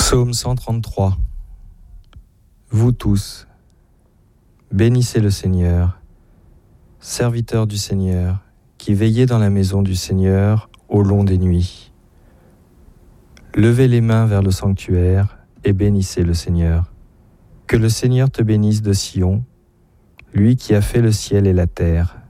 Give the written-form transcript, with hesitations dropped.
Psaume 133. Vous tous, bénissez le Seigneur, serviteurs du Seigneur, qui veillez dans la maison du Seigneur au long des nuits. Levez les mains vers le sanctuaire et bénissez le Seigneur. Que le Seigneur te bénisse de Sion, lui qui a fait le ciel et la terre.